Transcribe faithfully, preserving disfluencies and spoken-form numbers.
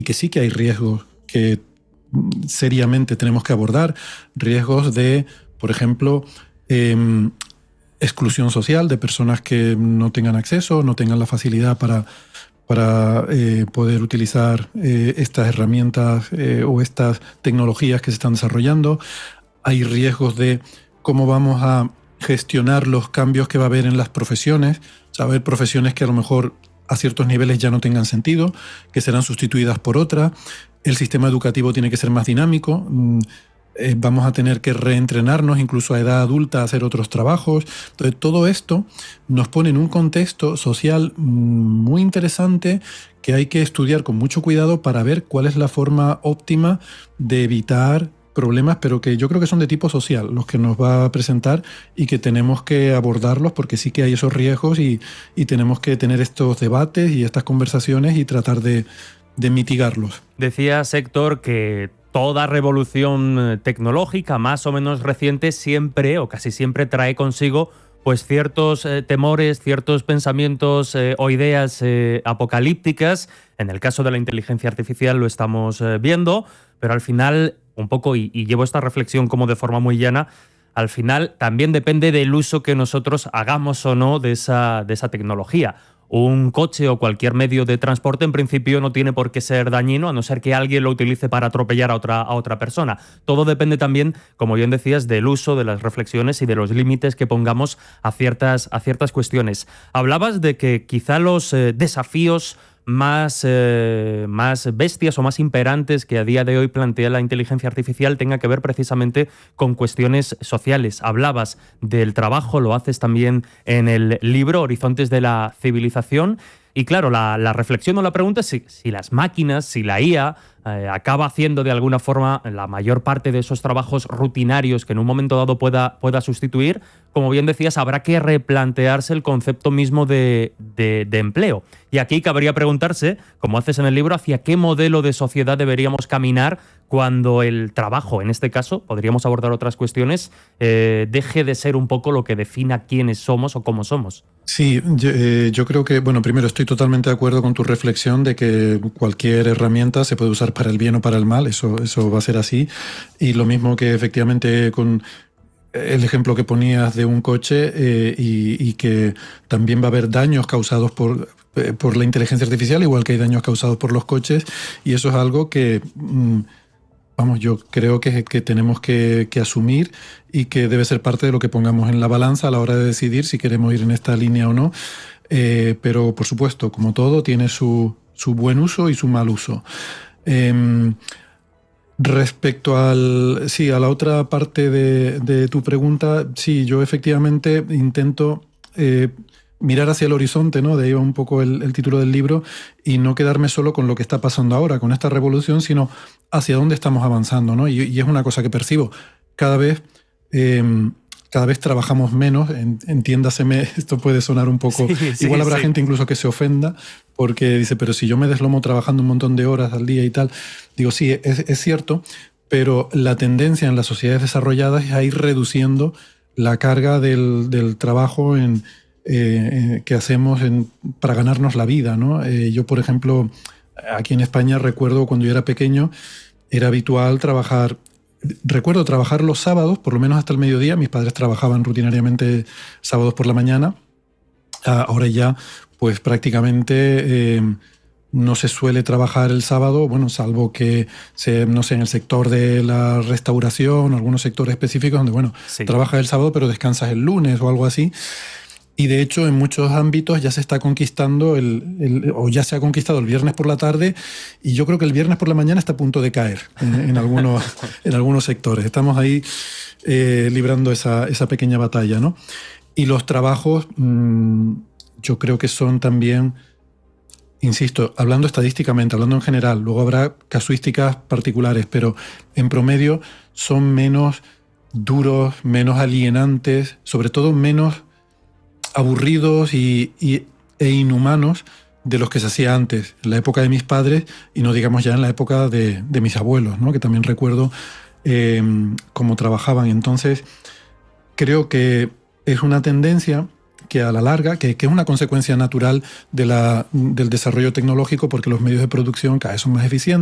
que sí que hay riesgos que seriamente tenemos que abordar, riesgos de, por ejemplo, eh, exclusión social de personas que no tengan acceso, no tengan la facilidad para, para eh, poder utilizar eh, estas herramientas eh, o estas tecnologías que se están desarrollando. Hay riesgos de cómo vamos a gestionar los cambios que va a haber en las profesiones. O sea, va a haber profesiones que a lo mejor a ciertos niveles ya no tengan sentido, que serán sustituidas por otra. El sistema educativo tiene que ser más dinámico. Eh, vamos a tener que reentrenarnos incluso a edad adulta a hacer otros trabajos. Entonces, todo esto nos pone en un contexto social muy interesante que hay que estudiar con mucho cuidado para ver cuál es la forma óptima de evitar problemas, pero que yo creo que son de tipo social los que nos va a presentar y que tenemos que abordarlos porque sí que hay esos riesgos y, y tenemos que tener estos debates y estas conversaciones y tratar de, de mitigarlos. Decías, Héctor, que toda revolución tecnológica más o menos reciente siempre o casi siempre trae consigo pues ciertos eh, temores, ciertos pensamientos eh, o ideas eh, apocalípticas. En el caso de la inteligencia artificial lo estamos eh, viendo, pero al final, un poco, y, y llevo esta reflexión como de forma muy llana, al final también depende del uso que nosotros hagamos o no de esa, de esa tecnología. Un coche o cualquier medio de transporte en principio no tiene por qué ser dañino, a no ser que alguien lo utilice para atropellar a otra, a otra persona. Todo depende también, como bien decías, del uso, de las reflexiones y de los límites que pongamos a ciertas, a ciertas cuestiones. Hablabas de que quizá los eh, desafíos más, eh, más bestias o más imperantes que a día de hoy plantea la inteligencia artificial tenga que ver precisamente con cuestiones sociales. Hablabas del trabajo, lo haces también en el libro Horizontes de la Civilización. Y claro, la, la reflexión o la pregunta es si, si las máquinas, si la I A eh, acaba haciendo de alguna forma la mayor parte de esos trabajos rutinarios que en un momento dado pueda, pueda sustituir, como bien decías, habrá que replantearse el concepto mismo de, de, de empleo. Y aquí cabría preguntarse, como haces en el libro, hacia qué modelo de sociedad deberíamos caminar cuando el trabajo, en este caso, podríamos abordar otras cuestiones, eh, deje de ser un poco lo que defina quiénes somos o cómo somos. Sí, yo, eh, yo creo que, bueno, primero estoy totalmente de acuerdo con tu reflexión de que cualquier herramienta se puede usar para el bien o para el mal, eso, eso va a ser así. Y lo mismo que efectivamente con el ejemplo que ponías de un coche eh, y, y que también va a haber daños causados por, eh, por la inteligencia artificial, igual que hay daños causados por los coches, y eso es algo que... Mm, Vamos, yo creo que, que tenemos que, que asumir y que debe ser parte de lo que pongamos en la balanza a la hora de decidir si queremos ir en esta línea o no. Eh, pero, por supuesto, como todo, tiene su, su buen uso y su mal uso. Eh, respecto al, sí, a la otra parte de, de tu pregunta, sí, yo efectivamente intento... Eh, mirar hacia el horizonte, ¿no? De ahí va un poco el, el título del libro, y no quedarme solo con lo que está pasando ahora, con esta revolución, sino hacia dónde estamos avanzando, ¿no? Y, y es una cosa que percibo. Cada vez, eh, cada vez trabajamos menos, entiéndaseme, esto puede sonar un poco... Sí, sí, igual habrá sí. gente incluso que se ofenda porque dice, pero si yo me deslomo trabajando un montón de horas al día y tal, digo, sí, es, es cierto, pero la tendencia en las sociedades desarrolladas es a ir reduciendo la carga del, del trabajo en... Eh, que hacemos en, para ganarnos la vida, ¿no? Eh, yo, por ejemplo, aquí en España recuerdo cuando yo era pequeño, era habitual trabajar, recuerdo trabajar los sábados, por lo menos hasta el mediodía. Mis padres trabajaban rutinariamente sábados por la mañana. Ah, ahora ya, pues prácticamente eh, no se suele trabajar el sábado, bueno, salvo que, se, no sé, en el sector de la restauración, algunos sectores específicos donde, bueno, sí. trabajas el sábado pero descansas el lunes o algo así. Y de hecho en muchos ámbitos ya se está conquistando, el, el, o ya se ha conquistado el viernes por la tarde, y yo creo que el viernes por la mañana está a punto de caer en, en, algunos, en algunos sectores. Estamos ahí eh, librando esa, esa pequeña batalla, ¿no? Y los trabajos mmm, yo creo que son también, insisto, hablando estadísticamente, hablando en general, luego habrá casuísticas particulares, pero en promedio son menos duros, menos alienantes, sobre todo menos aburridos y, y, e inhumanos de los que se hacía antes, en la época de mis padres y no digamos ya en la época de, de mis abuelos, ¿no? Que también recuerdo eh, cómo trabajaban. Entonces, creo que es una tendencia que a la larga, que, que es una consecuencia natural de la, del desarrollo tecnológico, porque los medios de producción cada vez son más eficientes.